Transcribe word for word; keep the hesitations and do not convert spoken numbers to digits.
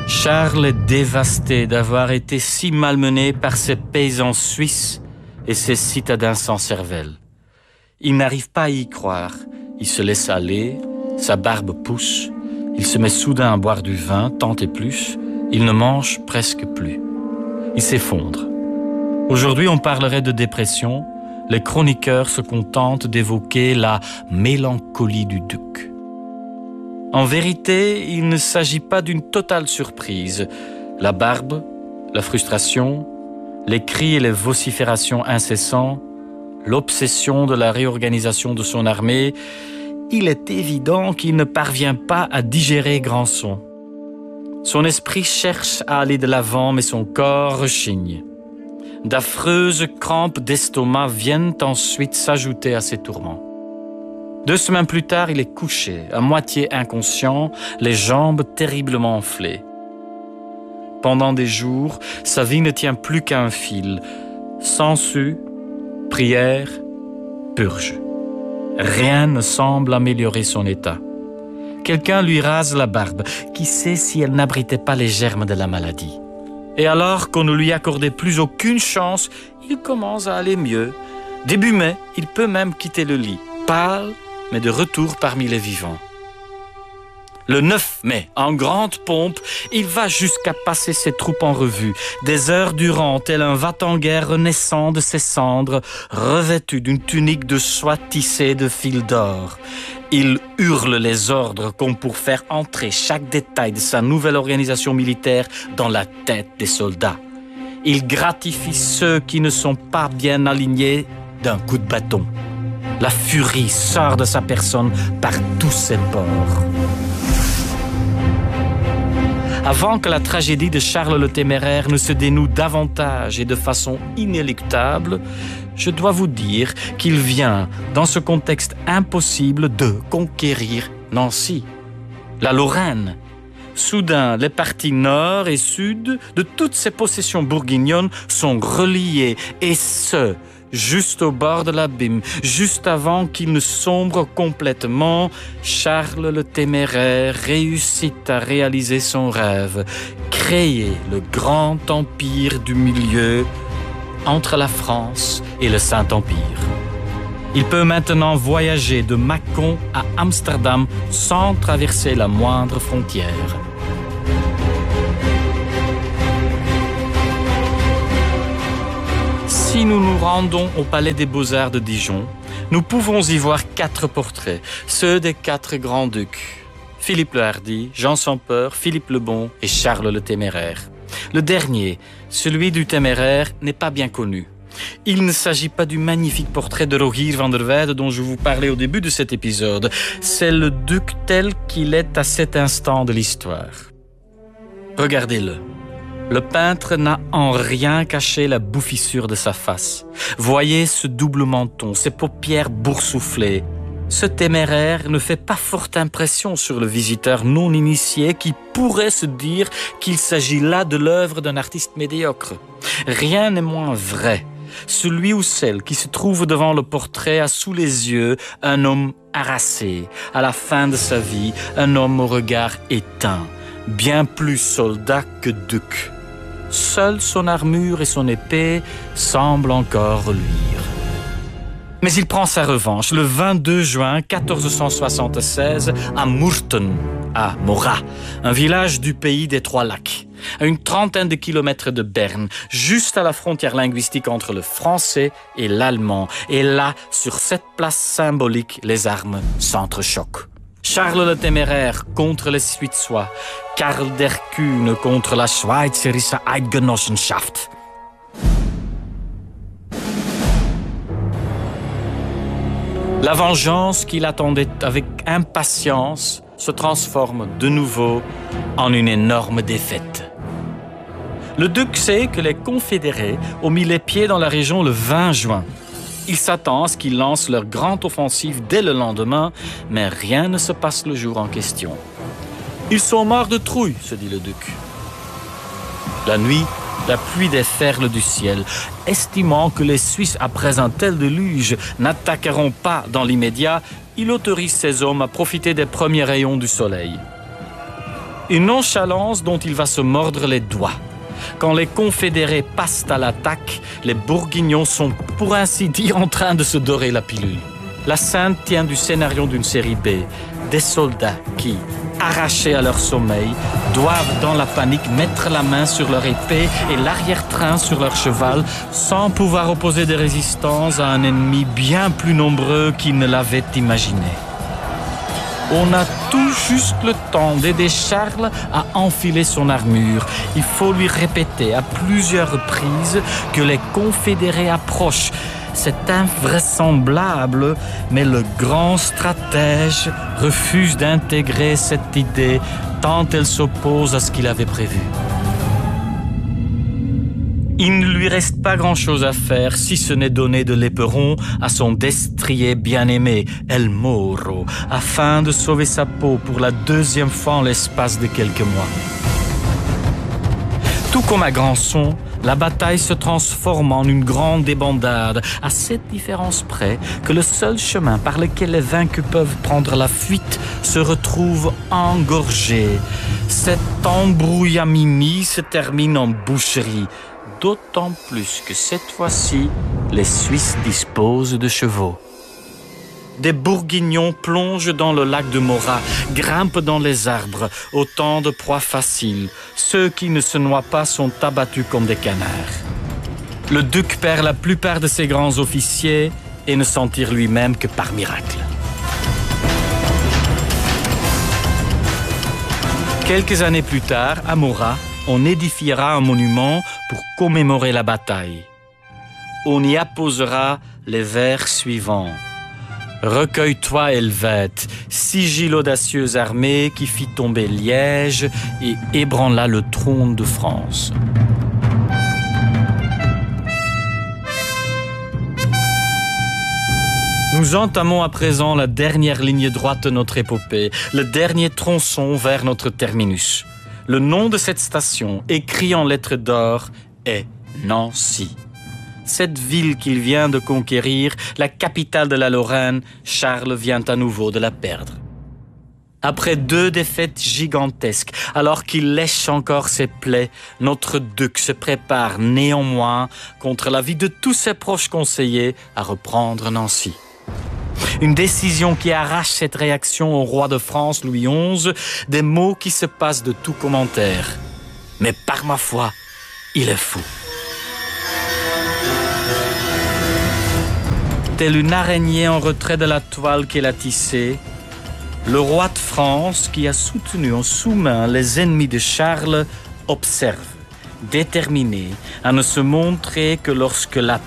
Charles est dévasté d'avoir été si malmené par ces paysans suisses et ces citadins sans cervelle. Il n'arrive pas à y croire. Il se laisse aller, sa barbe pousse, il se met soudain à boire du vin, tant et plus, il ne mange presque plus. Il s'effondre. Aujourd'hui, on parlerait de dépression. Les chroniqueurs se contentent d'évoquer la mélancolie du duc. En vérité, il ne s'agit pas d'une totale surprise. La barbe, la frustration, les cris et les vociférations incessants, l'obsession de la réorganisation de son armée, il est évident qu'il ne parvient pas à digérer grand son. Son esprit cherche à aller de l'avant, mais son corps rechigne. D'affreuses crampes d'estomac viennent ensuite s'ajouter à ses tourments. Deux semaines plus tard, il est couché, à moitié inconscient, les jambes terriblement enflées. Pendant des jours, sa vie ne tient plus qu'à un fil. Sensu, prière, purge. Rien ne semble améliorer son état. Quelqu'un lui rase la barbe. Qui sait si elle n'abritait pas les germes de la maladie? Et alors qu'on ne lui accordait plus aucune chance, il commence à aller mieux. Début mai, il peut même quitter le lit, pâle, mais de retour parmi les vivants. Le neuf mai, en grande pompe, il va jusqu'à passer ses troupes en revue, des heures durant, tel un va-t-en-guerre renaissant de ses cendres, revêtu d'une tunique de soie tissée de fils d'or. Il hurle les ordres comme pour faire entrer chaque détail de sa nouvelle organisation militaire dans la tête des soldats. Il gratifie ceux qui ne sont pas bien alignés d'un coup de bâton. La furie sort de sa personne par tous ses pores. Avant que la tragédie de Charles le Téméraire ne se dénoue davantage et de façon inéluctable, je dois vous dire qu'il vient, dans ce contexte impossible, de conquérir Nancy, la Lorraine. Soudain, les parties nord et sud de toutes ces possessions bourguignonnes sont reliées, et ce, juste au bord de l'abîme, juste avant qu'il ne sombre complètement. Charles le Téméraire réussit à réaliser son rêve, créer le grand empire du milieu entre la France et le Saint-Empire. Il peut maintenant voyager de Mâcon à Amsterdam sans traverser la moindre frontière. Si nous nous rendons au Palais des Beaux-Arts de Dijon, nous pouvons y voir quatre portraits, ceux des quatre grands-ducs. Philippe le Hardi, Jean sans peur, Philippe le Bon et Charles le Téméraire. Le dernier, celui du Téméraire, n'est pas bien connu. Il ne s'agit pas du magnifique portrait de Rogier van der Weyde dont je vous parlais au début de cet épisode. C'est le duc tel qu'il est à cet instant de l'histoire. Regardez-le. Le peintre n'a en rien caché la bouffissure de sa face. Voyez ce double menton, ces paupières boursouflées. Ce Téméraire ne fait pas forte impression sur le visiteur non initié qui pourrait se dire qu'il s'agit là de l'œuvre d'un artiste médiocre. Rien n'est moins vrai. Celui ou celle qui se trouve devant le portrait a sous les yeux un homme harassé, à la fin de sa vie, un homme au regard éteint, bien plus soldat que duc. Seule son armure et son épée semblent encore reluire. Mais il prend sa revanche le vingt-deux juin mille quatre cent soixante-seize à Murten, à Morat, un village du pays des Trois Lacs, à une trentaine de kilomètres de Berne, juste à la frontière linguistique entre le français et l'allemand. Et là, sur cette place symbolique, les armes s'entrechoquent. Charles le Téméraire contre les Suissois, Karl der Kühne contre la Schweizerische Eidgenossenschaft. La vengeance qu'il attendait avec impatience se transforme de nouveau en une énorme défaite. Le duc sait que les confédérés ont mis les pieds dans la région le vingt juin. Il s'attend à ce qu'ils lancent leur grande offensive dès le lendemain, mais rien ne se passe le jour en question. Ils sont morts de trouille, se dit le duc. La nuit, la pluie déferle du ciel. Estimant que les Suisses, après un tel déluge, n'attaqueront pas dans l'immédiat, il autorise ses hommes à profiter des premiers rayons du soleil. Une nonchalance dont il va se mordre les doigts. Quand les confédérés passent à l'attaque, les bourguignons sont pour ainsi dire en train de se dorer la pilule. La scène tient du scénario d'une série B. Des soldats qui, arrachés à leur sommeil, doivent dans la panique mettre la main sur leur épée et l'arrière-train sur leur cheval sans pouvoir opposer des résistances à un ennemi bien plus nombreux qu'ils ne l'avaient imaginé. On a tout juste le temps d'aider Charles à enfiler son armure. Il faut lui répéter à plusieurs reprises que les confédérés approchent. C'est invraisemblable, mais le grand stratège refuse d'intégrer cette idée tant elle s'oppose à ce qu'il avait prévu. Il ne lui reste pas grand-chose à faire si ce n'est donner de l'éperon à son destrier bien-aimé, El Moro, afin de sauver sa peau pour la deuxième fois en l'espace de quelques mois. Tout comme à Grandson, la bataille se transforme en une grande débandade, à cette différence près que le seul chemin par lequel les vaincus peuvent prendre la fuite se retrouve engorgé. Cet embrouillamini se termine en boucherie, d'autant plus que cette fois-ci, les Suisses disposent de chevaux. Des bourguignons plongent dans le lac de Morat, grimpent dans les arbres, autant de proies faciles. Ceux qui ne se noient pas sont abattus comme des canards. Le duc perd la plupart de ses grands officiers et ne s'en tire lui-même que par miracle. Quelques années plus tard, à Morat, on édifiera un monument pour commémorer la bataille. On y apposera les vers suivants. Recueille-toi, Helvète, sigil audacieuse armée qui fit tomber Liège et ébranla le trône de France. Nous entamons à présent la dernière ligne droite de notre épopée, le dernier tronçon vers notre terminus. Le nom de cette station, écrit en lettres d'or, est Nancy. Cette ville qu'il vient de conquérir, la capitale de la Lorraine, Charles vient à nouveau de la perdre. Après deux défaites gigantesques, alors qu'il lèche encore ses plaies, notre duc se prépare néanmoins, contre l'avis de tous ses proches conseillers, à reprendre Nancy. Une décision qui arrache cette réaction au roi de France, Louis onze, des mots qui se passent de tout commentaire. Mais par ma foi, il est fou. Tel une araignée en retrait de la toile qu'elle a tissée, le roi de France, qui a soutenu en sous-main les ennemis de Charles, observe, déterminé à ne se montrer que lorsque la